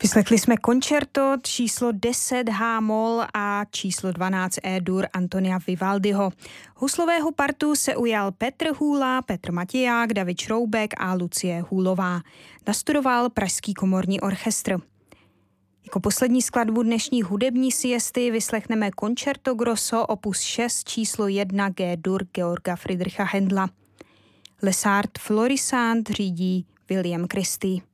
Vyslechli jsme koncerto číslo 10 H-moll a číslo 12 E-dur Antonia Vivaldiho. Huslového partu se ujal Petr Hůla, Petr Matěják, David Šroubek a Lucie Hůlová. Nastudoval Pražský komorní orchestr. Jako poslední skladbu dnešní hudební siesty vyslechneme Concerto Grosso opus 6 číslo 1 G-dur Georga Friedricha Händla. Les Arts Florissant řídí William Christie.